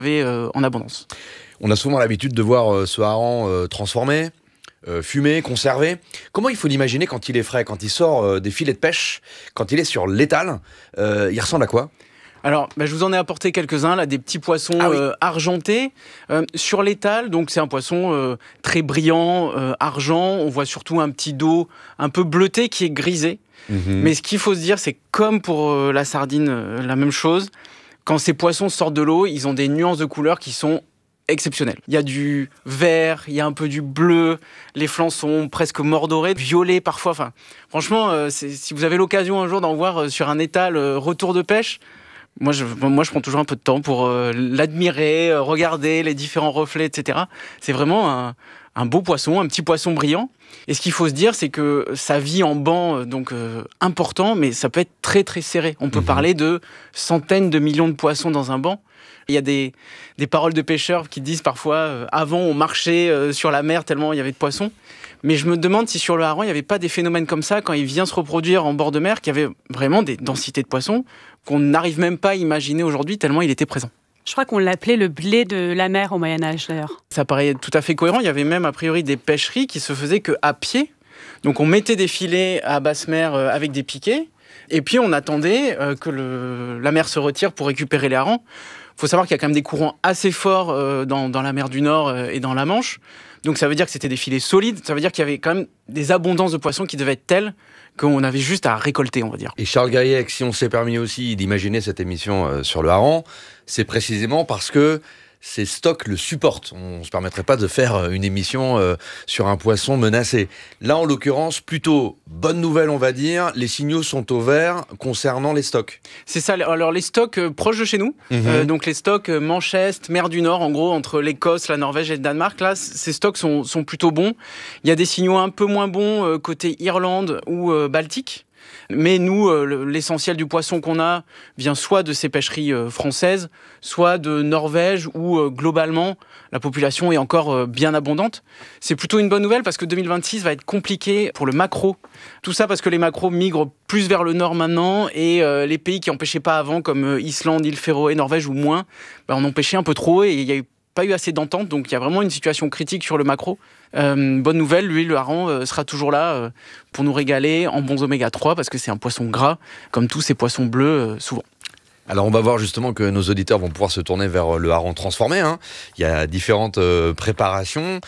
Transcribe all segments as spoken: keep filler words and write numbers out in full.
euh, en abondance. On a souvent l'habitude de voir euh, ce hareng euh, transformé, euh, fumé, conservé. Comment il faut l'imaginer quand il est frais, quand il sort euh, des filets de pêche, quand il est sur l'étal, euh, il ressemble à quoi ? Alors, bah, je vous en ai apporté quelques-uns, là, des petits poissons Ah oui. euh, argentés. Euh, sur l'étal, donc c'est un poisson euh, très brillant, euh, argent. On voit surtout un petit dos un peu bleuté qui est grisé. Mmh. Mais ce qu'il faut se dire, c'est comme pour euh, la sardine, euh, la même chose. Quand ces poissons sortent de l'eau, ils ont des nuances de couleurs qui sont exceptionnelles. Il y a du vert, il y a un peu du bleu, les flancs sont presque mordorés, violets parfois. Enfin, franchement, euh, c'est, si vous avez l'occasion un jour d'en voir euh, sur un étal euh, retour de pêche, moi je, moi je prends toujours un peu de temps pour euh, l'admirer, euh, regarder les différents reflets, et cetera. C'est vraiment un, un beau poisson, un petit poisson brillant. Et ce qu'il faut se dire, c'est que ça vit en banc donc euh, important, mais ça peut être très très serré. On peut mmh. parler de centaines de millions de poissons dans un banc. Il y a des, des paroles de pêcheurs qui disent parfois euh, avant on marchait euh, sur la mer tellement il y avait de poissons. Mais je me demande si sur le hareng il n'y avait pas des phénomènes comme ça quand il vient se reproduire en bord de mer, qu'il y avait vraiment des densités de poissons qu'on n'arrive même pas à imaginer aujourd'hui tellement il était présent. Je crois qu'on l'appelait le blé de la mer au Moyen-Âge d'ailleurs. Ça paraît tout à fait cohérent. Il y avait même a priori des pêcheries qui se faisaient qu'à pied. Donc on mettait des filets à basse mer avec des piquets et puis on attendait que le, la mer se retire pour récupérer les harengs. Il faut savoir qu'il y a quand même des courants assez forts dans, dans la mer du Nord et dans la Manche. Donc ça veut dire que c'était des filets solides. Ça veut dire qu'il y avait quand même des abondances de poissons qui devaient être telles qu'on avait juste à récolter, on va dire. Et Charles Gaillec, si on s'est permis aussi d'imaginer cette émission euh, sur le hareng, c'est précisément parce que ces stocks le supportent. On ne se permettrait pas de faire une émission euh, sur un poisson menacé. Là, en l'occurrence, plutôt bonne nouvelle, on va dire, les signaux sont au vert concernant les stocks. C'est ça, alors les stocks euh, proches de chez nous, mmh. euh, donc les stocks euh, Manche-Est, mer du Nord, en gros, entre l'Écosse, la Norvège et le Danemark, là, c- ces stocks sont, sont plutôt bons. Il y a des signaux un peu moins bons euh, côté Irlande ou euh, Baltique. Mais nous, euh, l'essentiel du poisson qu'on a vient soit de ces pêcheries euh, françaises, soit de Norvège, où euh, globalement, la population est encore euh, bien abondante. C'est plutôt une bonne nouvelle parce que deux mille vingt-six va être compliqué pour le maquereau. Tout ça parce que les maquereaux migrent plus vers le nord maintenant et euh, les pays qui n'en pêchaient pas avant, comme euh, Islande, îles Féroé, Norvège ou moins, bah, on en pêchait un peu trop et il y a eu pas eu assez d'entente, donc il y a vraiment une situation critique sur le maquereau. Euh, bonne nouvelle, lui, le hareng euh, sera toujours là euh, pour nous régaler en bons oméga trois, parce que c'est un poisson gras, comme tous ces poissons bleus, euh, souvent. Alors on va voir justement que nos auditeurs vont pouvoir se tourner vers le hareng transformé, hein. Il y a différentes euh, préparations.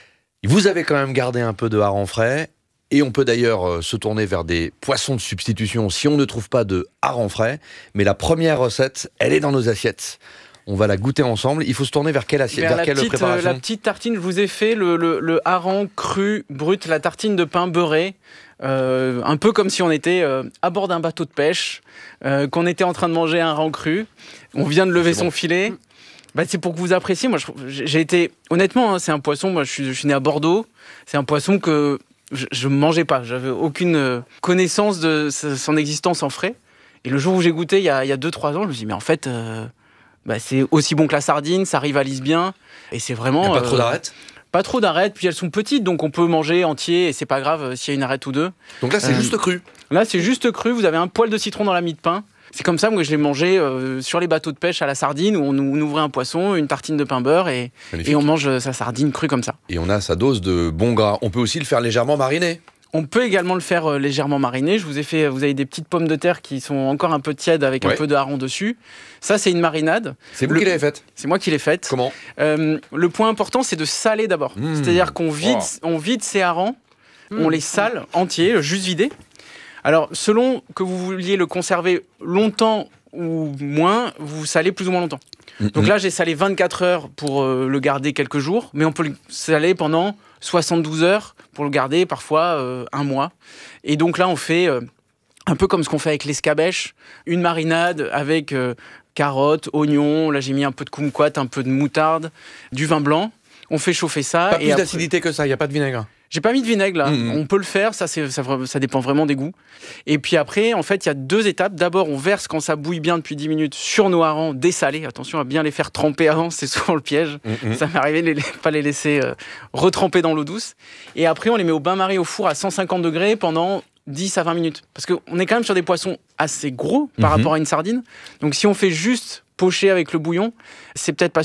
Vous avez quand même gardé un peu de hareng frais, et on peut d'ailleurs euh, se tourner vers des poissons de substitution si on ne trouve pas de hareng frais. Mais la première recette, elle est dans nos assiettes. On va la goûter ensemble. Il faut se tourner vers quelle assiette, vers, vers quelle petite, préparation ? La petite tartine, je vous ai fait le, le, le hareng cru, brut, la tartine de pain beurré. Euh, un peu comme si on était euh, à bord d'un bateau de pêche, euh, qu'on était en train de manger un hareng cru. On vient de lever c'est son bon. filet. Bah, c'est pour que vous appréciez. Moi, je, j'ai été... Honnêtement, hein, c'est un poisson... Moi, je suis, je suis né à Bordeaux. C'est un poisson que je ne mangeais pas. J'avais aucune connaissance de son existence en frais. Et le jour où j'ai goûté, il y a, il y a deux trois ans, je me suis dit, mais en fait... Euh, Bah, c'est aussi bon que la sardine, ça rivalise bien et c'est vraiment. Il n'y a pas euh, trop d'arêtes ? Pas trop d'arêtes, puis elles sont petites donc on peut manger entier et c'est pas grave euh, s'il y a une arête ou deux. Donc là, c'est Euh, juste cru. Là, c'est juste cru. Vous avez un poil de citron dans la mie de pain. C'est comme ça que je l'ai mangé euh, sur les bateaux de pêche à la sardine où on, on ouvrait un poisson, une tartine de pain beurre et, et on mange sa sardine crue comme ça. Et on a sa dose de bon gras. On peut aussi le faire légèrement mariner. On peut également le faire euh, légèrement mariné. Je vous ai fait, vous avez des petites pommes de terre qui sont encore un peu tièdes avec ouais. un peu de hareng dessus. Ça, c'est une marinade. C'est vous le... qui l'avez faite ? C'est moi qui l'ai faite. Comment ? euh, Le point important, c'est de saler d'abord. Mmh. C'est-à-dire qu'on vide, wow. on vide ces harengs, mmh. on les sale entiers, juste vidés. Alors, selon que vous vouliez le conserver longtemps ou moins, vous salez plus ou moins longtemps. Mmh. Donc là, j'ai salé vingt-quatre heures pour euh, le garder quelques jours, mais on peut le saler pendant soixante-douze heures pour le garder parfois euh, un mois. Et donc là, on fait euh, un peu comme ce qu'on fait avec l'escabèche, une marinade avec euh, carottes, oignons, là j'ai mis un peu de kumquat, un peu de moutarde, du vin blanc. On fait chauffer ça. Pas et plus après... d'acidité que ça, il n'y a pas de vinaigre. J'ai pas mis de vinaigre là, mmh. on peut le faire, ça, c'est, ça, ça dépend vraiment des goûts. Et puis après, en fait, il y a deux étapes. D'abord, on verse quand ça bouille bien depuis dix minutes sur nos harengs dessalés. Attention à bien les faire tremper avant, c'est souvent le piège. Mmh. Ça m'est arrivé de ne pas les laisser euh, retremper dans l'eau douce. Et après, on les met au bain-marie au four à cent cinquante degrés pendant dix à vingt minutes. Parce qu'on est quand même sur des poissons assez gros par mmh. rapport à une sardine. Donc si on fait juste pocher avec le bouillon, c'est peut-être pas